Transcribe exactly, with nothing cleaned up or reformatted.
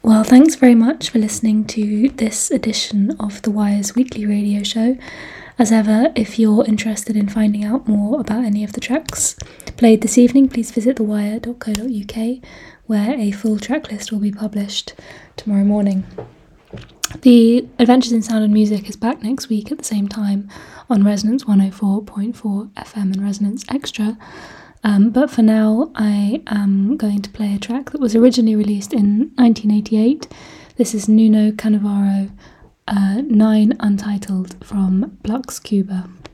Well, thanks very much for listening to this edition of The Wire's weekly radio show. As ever, if you're interested in finding out more about any of the tracks played this evening, please visit the wire dot co dot uk, where a full track list will be published tomorrow morning. The Adventures in Sound and Music is back next week at the same time on Resonance one oh four point four F M and Resonance Extra. Um, but for now, I am going to play a track that was originally released in nineteen eighty-eight. This is Nuno Canavaro, uh, nine Untitled from Blux Cuba.